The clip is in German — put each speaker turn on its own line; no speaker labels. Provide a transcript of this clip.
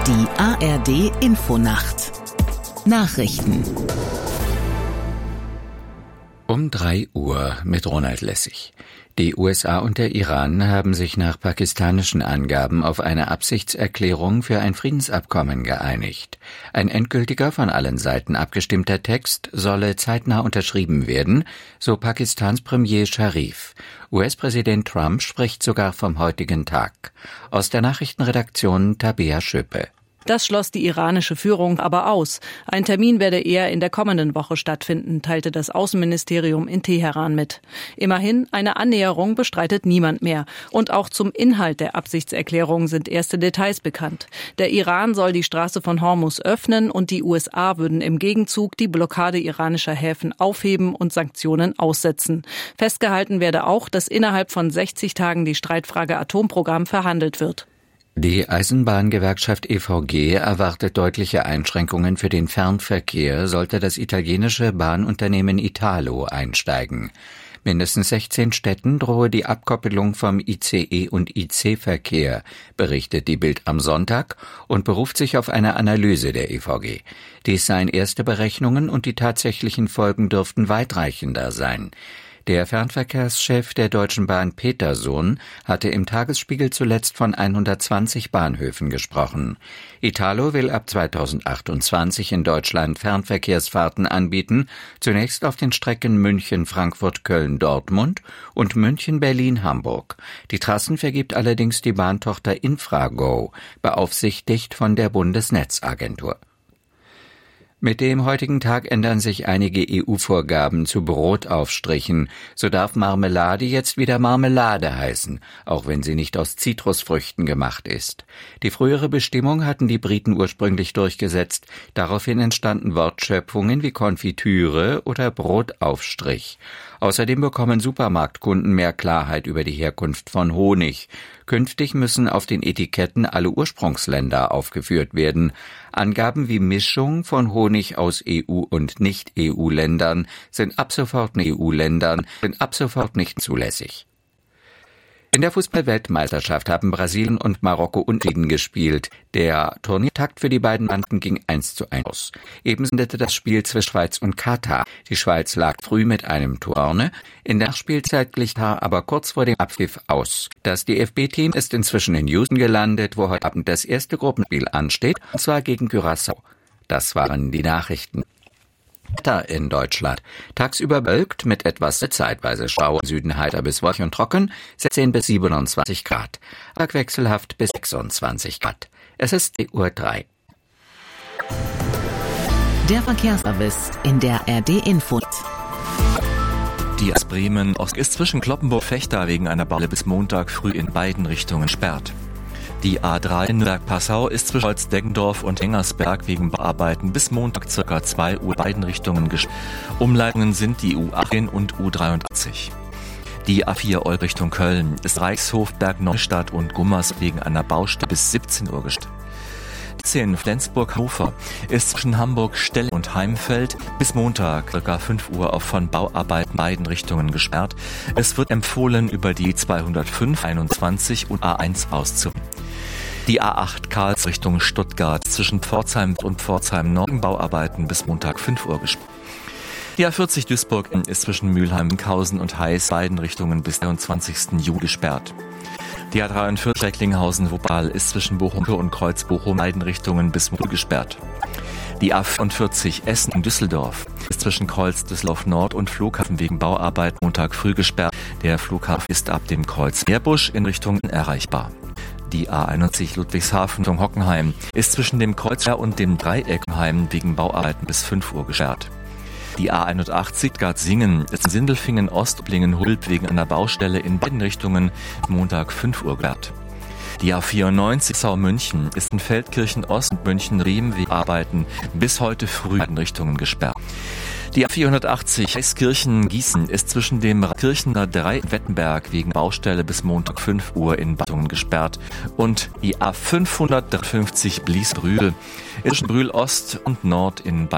Die ARD-Infonacht. Nachrichten.
Um 3 Uhr mit Ronald Lessig. Die USA und der Iran haben sich nach pakistanischen Angaben auf eine Absichtserklärung für ein Friedensabkommen geeinigt. Ein endgültiger, von allen Seiten abgestimmter Text solle zeitnah unterschrieben werden, so Pakistans Premier Sharif. US-Präsident Trump spricht sogar vom heutigen Tag. Aus der Nachrichtenredaktion Tabea Schöppe.
Das schloss die iranische Führung aber aus. Ein Termin werde eher in der kommenden Woche stattfinden, teilte das Außenministerium in Teheran mit. Immerhin, eine Annäherung bestreitet niemand mehr. Und auch zum Inhalt der Absichtserklärung sind erste Details bekannt. Der Iran soll die Straße von Hormuz öffnen und die USA würden im Gegenzug die Blockade iranischer Häfen aufheben und Sanktionen aussetzen. Festgehalten werde auch, dass innerhalb von 60 Tagen die Streitfrage Atomprogramm verhandelt wird.
Die Eisenbahngewerkschaft EVG erwartet deutliche Einschränkungen für den Fernverkehr, sollte das italienische Bahnunternehmen Italo einsteigen. Mindestens 16 Städten drohe die Abkoppelung vom ICE- und IC-Verkehr, berichtet die Bild am Sonntag und beruft sich auf eine Analyse der EVG. Dies seien erste Berechnungen und die tatsächlichen Folgen dürften weitreichender sein. Der Fernverkehrschef der Deutschen Bahn Petersohn hatte im Tagesspiegel zuletzt von 120 Bahnhöfen gesprochen. Italo will ab 2028 in Deutschland Fernverkehrsfahrten anbieten, zunächst auf den Strecken München-Frankfurt-Köln-Dortmund und München-Berlin-Hamburg. Die Trassen vergibt allerdings die Bahntochter Infrago, beaufsichtigt von der Bundesnetzagentur. Mit dem heutigen Tag ändern sich einige EU-Vorgaben zu Brotaufstrichen. So darf Marmelade jetzt wieder Marmelade heißen, auch wenn sie nicht aus Zitrusfrüchten gemacht ist. Die frühere Bestimmung hatten die Briten ursprünglich durchgesetzt. Daraufhin entstanden Wortschöpfungen wie Konfitüre oder Brotaufstrich. Außerdem bekommen Supermarktkunden mehr Klarheit über die Herkunft von Honig. Künftig müssen auf den Etiketten alle Ursprungsländer aufgeführt werden. Angaben wie Mischung von Honig aus EU- und Nicht-EU-Ländern sind ab sofort nicht zulässig. In der Fußball-Weltmeisterschaft haben Brasilien und Marokko unentschieden gespielt. Der Turniertakt für die beiden Mannschaften ging 1:1 aus. Ebenso endete das Spiel zwischen Schweiz und Katar. Die Schweiz lag früh mit einem Tor vorne. In der Nachspielzeit glich Katar aber kurz vor dem Abpfiff aus. Das DFB-Team ist inzwischen in Houston gelandet, wo heute Abend das erste Gruppenspiel ansteht, und zwar gegen Curaçao. Das waren die Nachrichten. Wetter in Deutschland. Tagsüber bewölkt mit etwas zeitweise Schauer, im Süden heiter bis wolkig und trocken, 16 bis 27 Grad. Tag wechselhaft bis 26 Grad. Es ist 3:03 Uhr.
Der Verkehrsservice in der ARD-Info.
Die A1 Bremen-Ost ist zwischen Cloppenburg-Vechta wegen einer Baustelle bis Montag früh in beiden Richtungen gesperrt. Die A3 in Nürnberg-Passau ist zwischen Holzdeggendorf und Engersberg wegen Bauarbeiten bis Montag ca. 2 Uhr beiden Richtungen gesperrt. Umleitungen sind die U18 und U83. Die A4 Olpe Richtung Köln ist Reichshof, Bergneustadt und Gummers wegen einer Baustelle bis 17 Uhr gesperrt. Die 10 Flensburg-Hannover ist zwischen Hamburg-Stelle und Heimfeld bis Montag ca. 5 Uhr auf von Bauarbeiten beiden Richtungen gesperrt. Es wird empfohlen, über die 205, 21 und A1 auszuweichen. Die A8 Karls Richtung Stuttgart zwischen Pforzheim und Pforzheim Nord Bauarbeiten bis Montag 5 Uhr gesperrt. Die A40 Duisburg ist zwischen Mülheim-Winkhausen und Heiß beiden Richtungen bis 23. Juli gesperrt. Die A43 Recklinghausen-Wuppertal ist zwischen Bochum und Kreuz-Bochum beiden Richtungen bis Montag gesperrt. Die A45 Essen-Düsseldorf ist zwischen Kreuz Düsseldorf Nord und Flughafen wegen Bauarbeit Montag früh gesperrt. Der Flughafen ist ab dem Kreuz Meerbusch in Richtung erreichbar. Die A91 Ludwigshafen Richtung Hockenheim ist zwischen dem Kreuz und dem Dreieckheim wegen Bauarbeiten bis 5 Uhr gesperrt. Die A81 Stuttgart-Singen ist in Sindelfingen-Ost-Blingen-Hulb wegen einer Baustelle in beiden Richtungen Montag 5 Uhr gesperrt. Die A94 Sau-München ist in Feldkirchen-Ost und München-Riem wegen Arbeiten bis heute früh in beiden Richtungen gesperrt. Die A480 Heißkirchen-Gießen ist zwischen dem Kirchener 3 Wettenberg wegen Baustelle bis Montag 5 Uhr in Richtungen gesperrt. Und die A553 Blies-Brühl ist zwischen Brühl Ost und Nord in